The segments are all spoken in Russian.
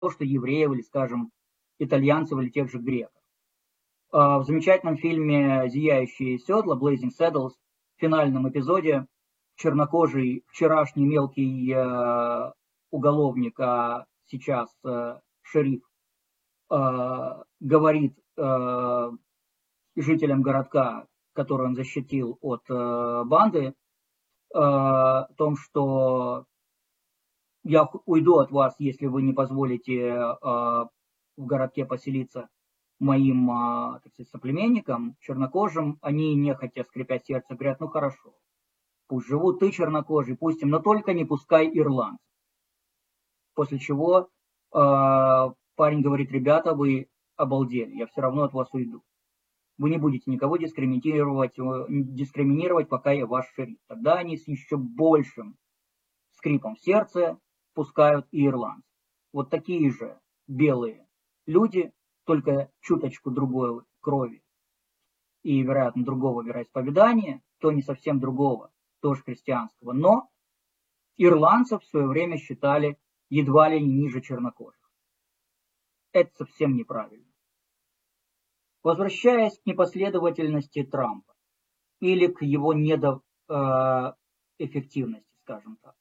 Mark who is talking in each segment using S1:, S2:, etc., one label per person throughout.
S1: что евреев или, скажем, итальянцев или тех же греков. В замечательном фильме «Зияющие седла» Blazing Saddles в финальном эпизоде чернокожий вчерашний мелкий уголовник, а сейчас шериф, говорит жителям городка, который он защитил от банды, о том, что я уйду от вас, если вы не позволите в городке поселиться моим, так сказать, соплеменникам, чернокожим. Они, нехотя скрипя сердце, говорят: ну хорошо, пусть живут, ты чернокожий, пустим, но только не пускай ирландцев. После чего парень говорит: ребята, вы обалдели, я все равно от вас уйду. Вы не будете никого дискриминировать, пока я ваш шериф. Тогда они с еще большим скрипом сердца пускают и ирландцев. Вот такие же белые люди, только чуточку другой крови и, вероятно, другого вероисповедания, то не совсем другого, тоже христианского, но ирландцев в свое время считали едва ли не ниже чернокожих. Это совсем неправильно. Возвращаясь к непоследовательности Трампа или к его недоэффективности, скажем так.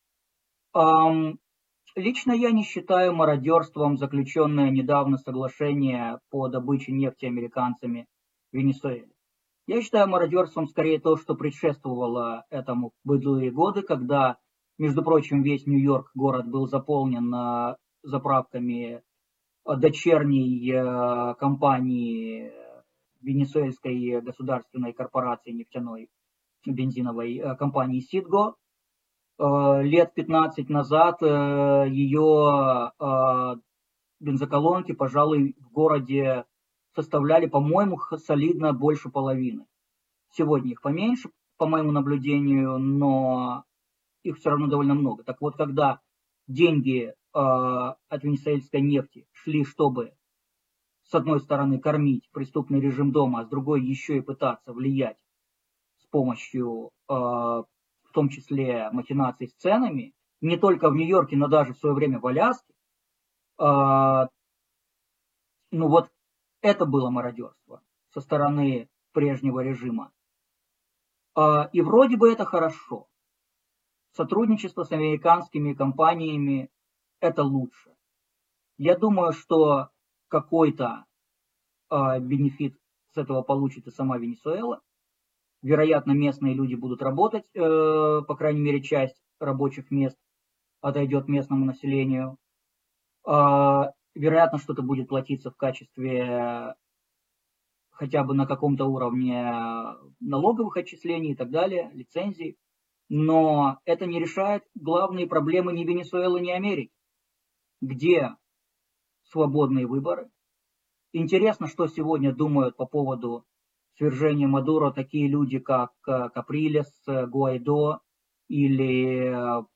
S1: Лично я не считаю мародерством заключенное недавно соглашение по добыче нефти американцами в Венесуэле. Я считаю мародерством скорее то, что предшествовало этому в былые годы, когда, между прочим, весь Нью-Йорк, город, был заполнен заправками дочерней компании Венесуэльской государственной корпорации нефтяной бензиновой компании Ситго. Лет 15 назад ее бензоколонки, пожалуй, в городе составляли, по-моему, солидно больше половины. Сегодня их поменьше, по моему наблюдению, но их все равно довольно много. Так вот, когда деньги от венесуэльской нефти шли, чтобы с одной стороны кормить преступный режим дома, а с другой еще и пытаться влиять с помощью в том числе махинаций с ценами, не только в Нью-Йорке, но даже в свое время в Аляске, ну вот это было мародерство со стороны прежнего режима. И вроде бы это хорошо. Сотрудничество с американскими компаниями – это лучше. Я думаю, что какой-то бенефит с этого получит и сама Венесуэла. Вероятно, местные люди будут работать, по крайней мере, часть рабочих мест отойдет местному населению. Вероятно, что-то будет платиться в качестве хотя бы на каком-то уровне налоговых отчислений и так далее, лицензий. Но это не решает главные проблемы ни Венесуэлы, ни Америки. Где свободные выборы? Интересно, что сегодня думают по поводу свержения Мадуро такие люди, как Каприлес, Гуайдо или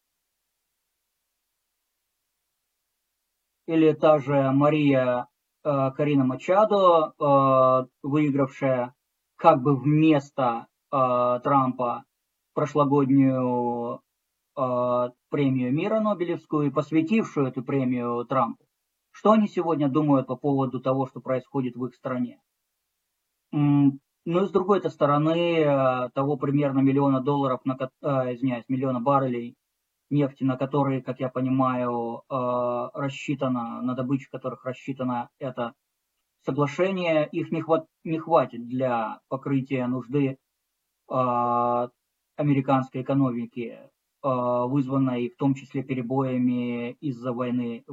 S1: та же Мария Корина Мачадо, выигравшая как бы вместо Трампа прошлогоднюю премию мира Нобелевскую и посвятившую эту премию Трампу. Что они сегодня думают по поводу того, что происходит в их стране? Ну и с другой стороны, того примерно миллиона баррелей нефти, на которые, как я понимаю, рассчитано, на добычу которых рассчитано это соглашение, их не хватит для покрытия нужды американской экономики, вызванной в том числе перебоями из-за войны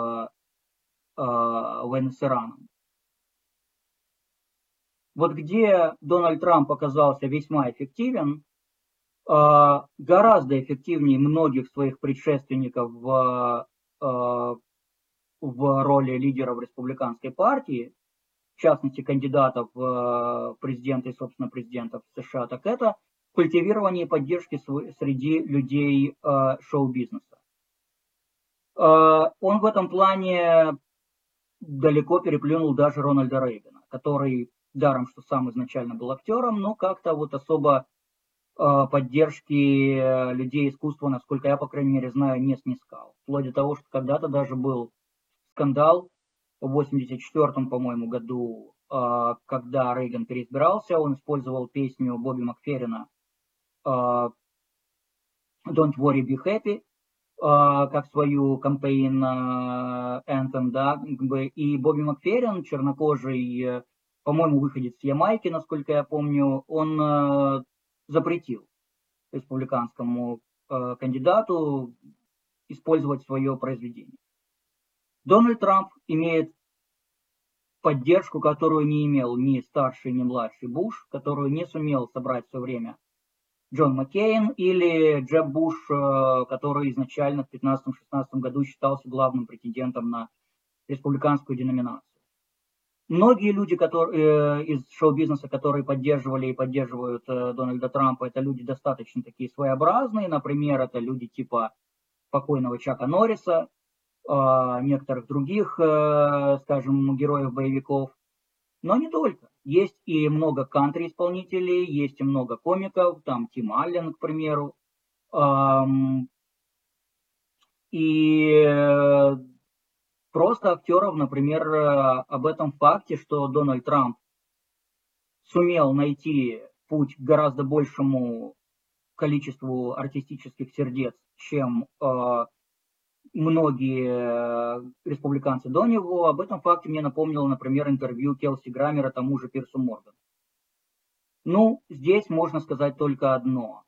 S1: войны с Ираном. Вот где Дональд Трамп оказался весьма эффективен, гораздо эффективнее многих своих предшественников в роли лидеров республиканской партии, в частности кандидатов в президенты и, собственно, президентов США, так это культивирование поддержки среди людей шоу-бизнеса. Он в этом плане далеко переплюнул даже Рональда Рейгана, который, даром что сам изначально был актером, но как-то вот особо поддержки людей искусства, насколько я, по крайней мере, знаю, не снискал. Вплоть до того, что когда-то даже был скандал в 1984, по-моему, году, когда Рейган переизбирался, он использовал песню Бобби Макферрина «Don't Worry, Be Happy», как свою кампейн anthem, да, и Бобби Макферрин, чернокожий, по-моему, выходец с Ямайки, насколько я помню, он запретил республиканскому кандидату использовать свое произведение. Дональд Трамп имеет поддержку, которую не имел ни старший, ни младший Буш, которую не сумел собрать в свое время Джон Маккейн или Джеб Буш, который изначально в 2015-2016 году считался главным претендентом на республиканскую деноминацию. Многие люди из шоу-бизнеса, которые поддерживали и поддерживают Дональда Трампа, это люди достаточно такие своеобразные. Например, это люди типа покойного Чака Норриса, некоторых других, скажем, героев-боевиков. Но не только. Есть и много кантри-исполнителей, есть и много комиков, там Тим Аллен, к примеру. И просто актеров, например, об этом факте, что Дональд Трамп сумел найти путь к гораздо большему количеству артистических сердец, чем многие республиканцы до него. Об этом факте мне напомнило, например, интервью Келси Граммера тому же Пирсу Моргану. Ну, здесь можно сказать только одно.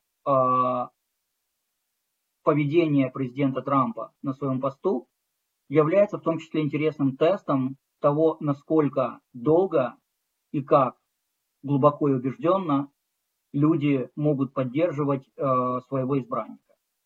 S1: Поведение президента Трампа на своем посту является в том числе интересным тестом того, насколько долго и как глубоко и убежденно люди могут поддерживать своего избранника.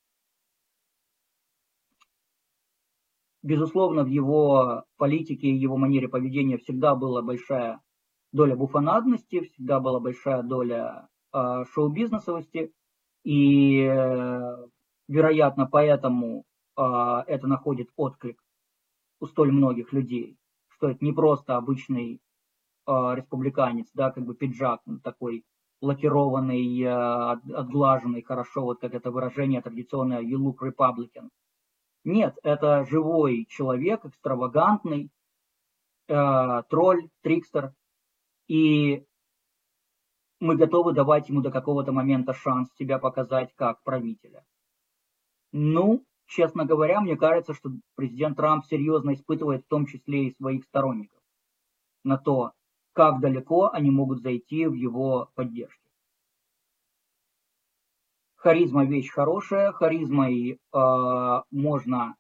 S1: Безусловно, в его политике и его манере поведения всегда была большая доля буфонадности, всегда была большая доля шоу-бизнесовости, и, вероятно, поэтому это находит отклик у столь многих людей, что это не просто обычный республиканец, да, как бы пиджак такой лакированный, отглаженный хорошо, вот как это выражение традиционное «you look Republican». Нет, это живой человек, экстравагантный, тролль, трикстер, и мы готовы давать ему до какого-то момента шанс себя показать как правителя. Ну, честно говоря, мне кажется, что президент Трамп серьезно испытывает в том числе и своих сторонников на то, как далеко они могут зайти в его поддержке. Харизма вещь хорошая, харизмой можно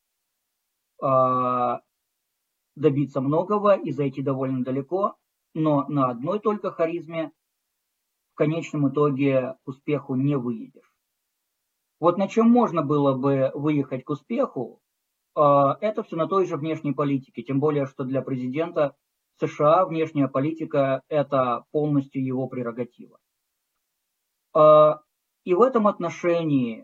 S1: добиться многого и зайти довольно далеко, но на одной только харизме в конечном итоге к успеху не выедешь. Вот на чем можно было бы выехать к успеху, это все на той же внешней политике, тем более, что для президента США внешняя политика – это полностью его прерогатива. И в этом отношении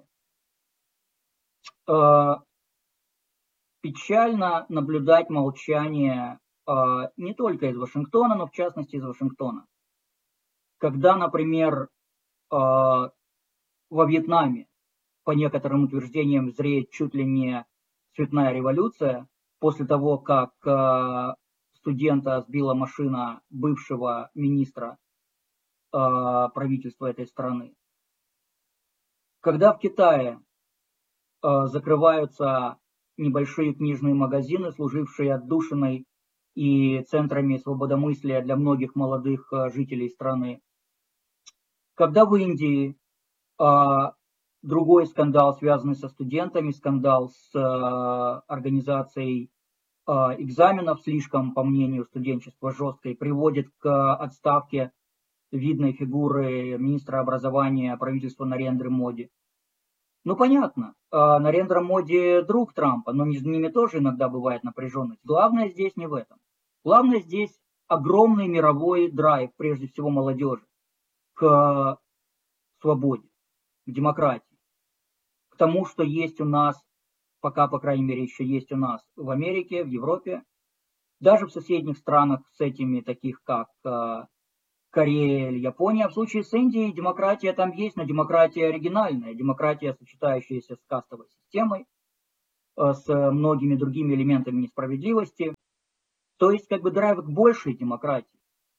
S1: печально наблюдать молчание не только из Вашингтона, но в частности из Вашингтона. Когда, например, во Вьетнаме, по некоторым утверждениям, зреет чуть ли не цветная революция, после того, как студента сбила машина бывшего министра правительства этой страны. Когда в Китае закрываются небольшие книжные магазины, служившие отдушиной и центрами свободомыслия для многих молодых жителей страны. Когда в Индии другой скандал, связанный со студентами, скандал с организацией экзаменов, слишком, по мнению студенчества, жесткой, приводит к отставке видной фигуры министра образования правительства Нарендры Моди. Ну, понятно, Нарендра Моди друг Трампа, но между ними тоже иногда бывает напряженность. Главное здесь не в этом. Главное здесь огромный мировой драйв, прежде всего молодежи, к свободе, к демократии, к тому, что есть у нас, пока, по крайней мере, еще есть у нас в Америке, в Европе, даже в соседних странах с этими, таких как Корея или Япония. В случае с Индией демократия там есть, но демократия оригинальная, демократия, сочетающаяся с кастовой системой, с многими другими элементами несправедливости. То есть как бы драйв к большей демократии.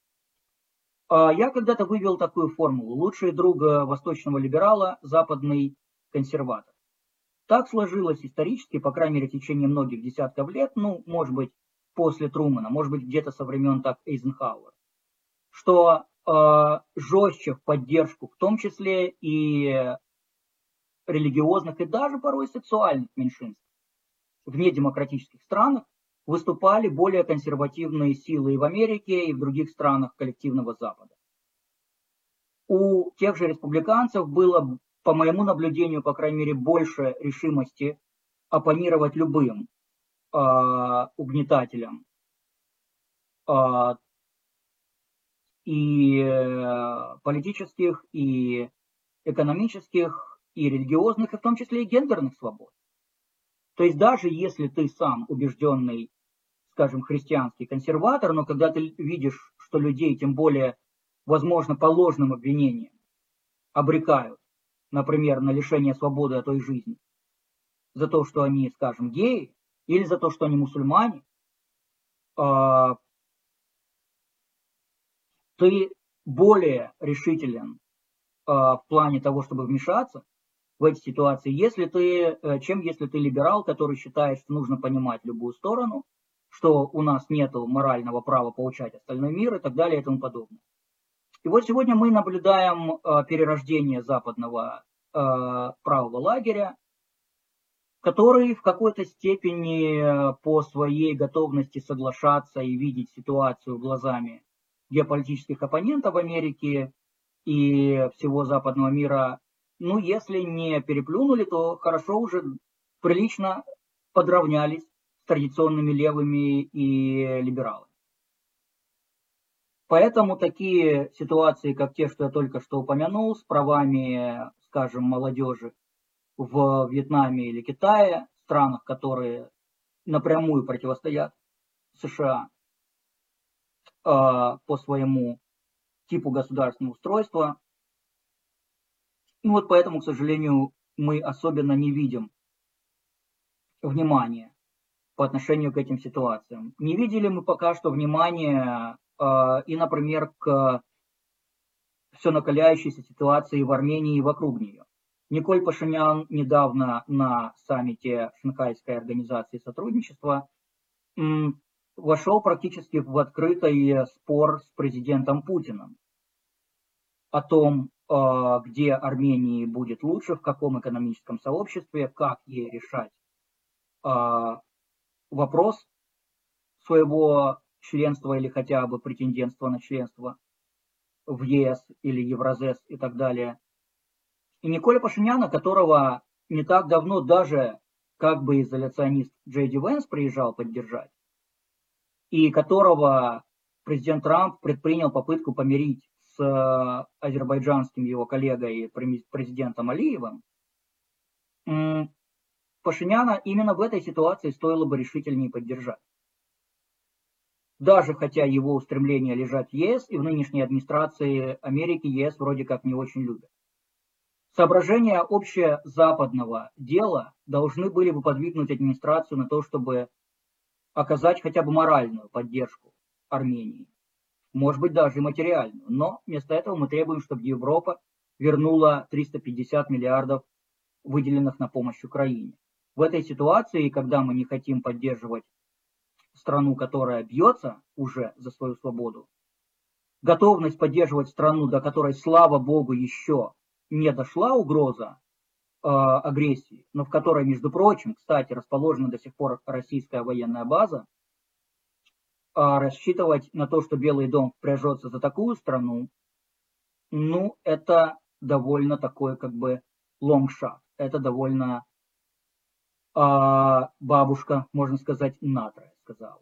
S1: Я когда-то вывел такую формулу. Лучший друг восточного либерала – западный консерватор. Так сложилось исторически, по крайней мере, в течение многих десятков лет, ну, может быть, после Трумэна, может быть, где-то со времен так Эйзенхауэра, что жестче в поддержку, в том числе и религиозных, и даже порой сексуальных меньшинств в недемократических странах выступали более консервативные силы и в Америке, и в других странах коллективного Запада. У тех же республиканцев было, по моему наблюдению, по крайней мере, больше решимости оппонировать любым угнетателям и политических, и экономических, и религиозных, и в том числе и гендерных свобод. То есть даже если ты сам убежденный, скажем, христианский консерватор, но когда ты видишь, что людей, тем более, возможно, по ложным обвинениям обрекают, например, на лишение свободы от той жизни, за то, что они, скажем, геи, или за то, что они мусульмане, ты более решителен в плане того, чтобы вмешаться в эти ситуации, чем если ты либерал, который считает, что нужно понимать любую сторону, что у нас нет морального права поучать остальной мир и так далее и тому подобное. И вот сегодня мы наблюдаем перерождение западного правого лагеря, который в какой-то степени по своей готовности соглашаться и видеть ситуацию глазами геополитических оппонентов Америки и всего западного мира, ну, если не переплюнули, то хорошо уже прилично подравнялись с традиционными левыми и либералами. Поэтому такие ситуации, как те, что я только что упомянул, с правами, скажем, молодежи в Вьетнаме или Китае, странах, которые напрямую противостоят США по своему типу государственного устройства. Ну вот поэтому, к сожалению, мы особенно не видим внимания по отношению к этим ситуациям. Не видели мы пока что внимания и, например, к все накаляющейся ситуации в Армении и вокруг нее. Николь Пашинян недавно на саммите Шанхайской организации сотрудничества вошел практически в открытый спор с президентом Путиным о том, где Армении будет лучше, в каком экономическом сообществе, как ей решать вопрос своего членства или хотя бы претендентства на членство в ЕС или Евразес и так далее. И Николя Пашиняна, которого не так давно даже как бы изоляционист Джей Ди Венс приезжал поддержать, и которого президент Трамп предпринял попытку помирить с азербайджанским его коллегой, президентом Алиевым, Пашиняна именно в этой ситуации стоило бы решительнее поддержать. Даже хотя его устремление лежать в ЕС, и в нынешней администрации Америки ЕС вроде как не очень любят. Соображения общезападного дела должны были бы подвигнуть администрацию на то, чтобы оказать хотя бы моральную поддержку Армении. Может быть, даже и материальную. Но вместо этого мы требуем, чтобы Европа вернула 350 миллиардов, выделенных на помощь Украине. В этой ситуации, когда мы не хотим поддерживать страну, которая бьется уже за свою свободу, готовность поддерживать страну, до которой, слава богу, еще не дошла угроза агрессии, но в которой, между прочим, кстати, расположена до сих пор российская военная база, рассчитывать на то, что Белый дом впряжется за такую страну, ну, это довольно такой, как бы, long shot. Это довольно бабушка, можно сказать, натрая сказала.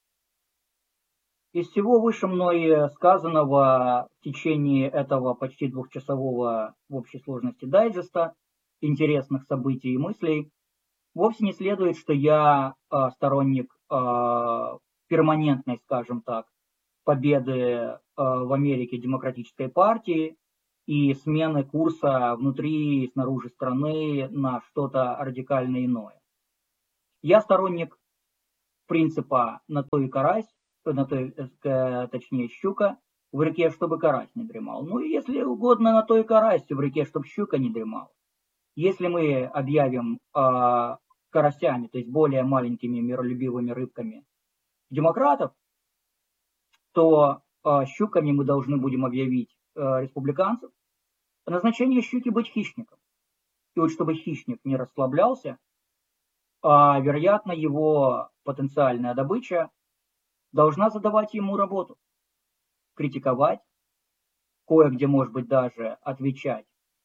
S1: Из всего выше мной сказанного в течение этого почти двухчасового в общей сложности дайджеста, интересных событий и мыслей, вовсе не следует, что я сторонник перманентной, скажем так, победы в Америке демократической партии и смены курса внутри и снаружи страны на что-то радикально иное. Я сторонник принципа «на то и карась», точнее щука в реке, чтобы карась не дремал. Ну и если угодно, на то и карась в реке, чтобы щука не дремала. Если мы объявим карасями, то есть более маленькими миролюбивыми рыбками демократов, то щуками мы должны будем объявить республиканцев. Назначение щуки быть хищником. И вот чтобы хищник не расслаблялся, вероятно, его потенциальная добыча должна задавать ему работу. Критиковать, кое-где, может быть, даже отвечать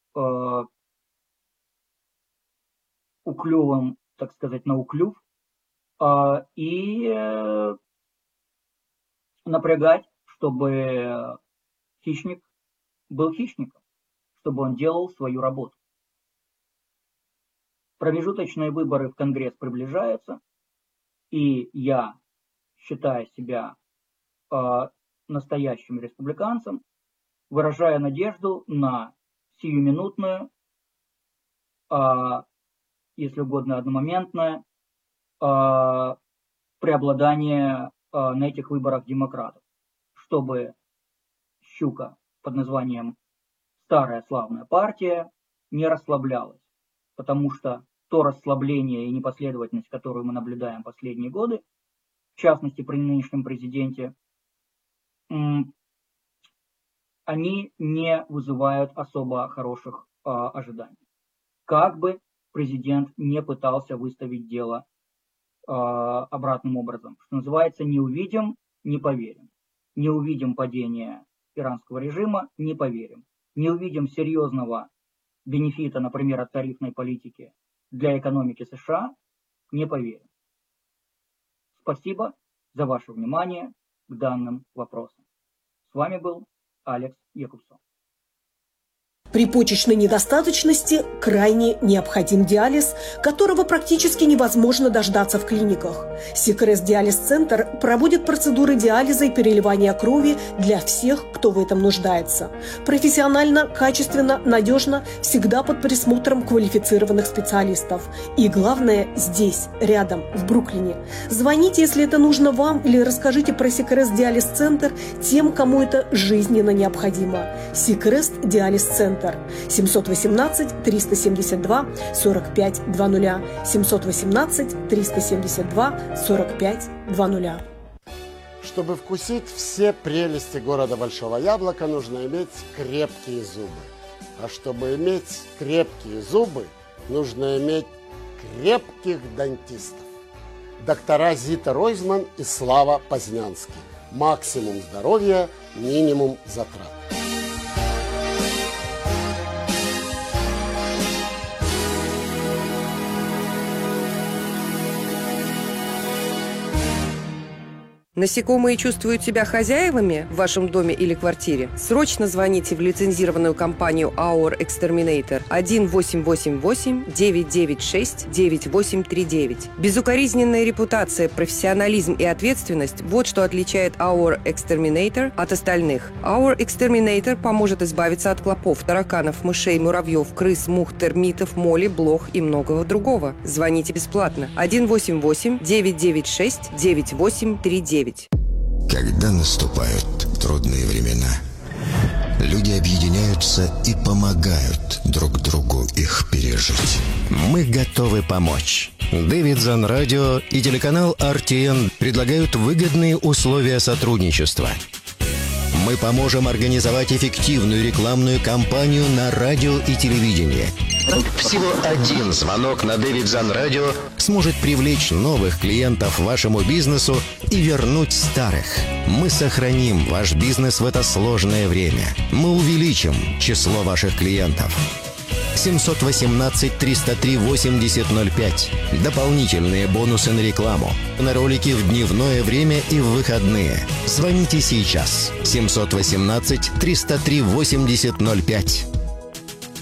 S1: уклювом, так сказать, на уклюв, и напрягать, чтобы хищник был хищником, чтобы он делал свою работу. Промежуточные выборы в Конгресс приближаются, и я, считая себя настоящим республиканцем, выражая надежду на сиюминутную, если угодно одномоментное, преобладание на этих выборах демократов, чтобы щука под названием «Старая славная партия» не расслаблялась, потому что то расслабление и непоследовательность, которую мы наблюдаем последние годы, в частности при нынешнем президенте, они не вызывают особо хороших ожиданий. Как бы президент не пытался выставить дело обратным образом. Что называется, не увидим, не поверим. Не увидим падения иранского режима, не поверим. Не увидим серьезного бенефита, например, от тарифной политики для экономики США, не поверим. Спасибо за ваше внимание к данным вопросам. С вами был Алекс Якубсон.
S2: При почечной недостаточности крайне необходим диализ, которого практически невозможно дождаться в клиниках. Сикрест Диализ-центр проводит процедуры диализа и переливания крови для всех, кто в этом нуждается. Профессионально, качественно, надежно, всегда под присмотром квалифицированных специалистов. И главное, здесь, рядом, в Бруклине. Звоните, если это нужно вам, или расскажите про Сикрест Диализ-центр тем, кому это жизненно необходимо. Сикрест Диализ-центр. 718-372-4500. 718-372-4500.
S3: Чтобы вкусить все прелести города Большого Яблока, нужно иметь крепкие зубы. А чтобы иметь крепкие зубы, нужно иметь крепких дантистов. Доктора Зита Ройзман и Слава Познянский. Максимум здоровья, минимум затрат.
S4: Насекомые чувствуют себя хозяевами в вашем доме или квартире? Срочно звоните в лицензированную компанию Our Exterminator 1-888-996-9839. Безукоризненная репутация, профессионализм и ответственность – вот что отличает Our Exterminator от остальных. Our Exterminator поможет избавиться от клопов, тараканов, мышей, муравьев, крыс, мух, термитов, моли, блох и многого другого. Звоните бесплатно. 1-888-996-9839.
S5: Когда наступают трудные времена, люди объединяются и помогают друг другу их пережить. Мы готовы помочь. Davidson Radio и телеканал RTN предлагают выгодные условия сотрудничества. Мы поможем организовать эффективную рекламную кампанию на радио и телевидении. Всего один звонок на Davidson Radio сможет привлечь новых клиентов вашему бизнесу и вернуть старых. Мы сохраним ваш бизнес в это сложное время. Мы увеличим число ваших клиентов. 718-303-8005. Дополнительные бонусы на рекламу. На ролики в дневное время и в выходные. Звоните сейчас. 718-303-8005.